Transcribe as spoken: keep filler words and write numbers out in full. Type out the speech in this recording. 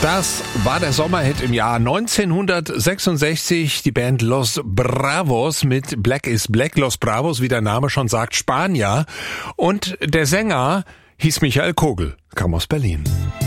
Das war der Sommerhit im Jahr neunzehnhundertsechsundsechzig. Die Band Los Bravos mit Black is Black. Los Bravos, wie der Name schon sagt, Spanier. Und der Sänger hieß Michael Kogel, kam aus Berlin.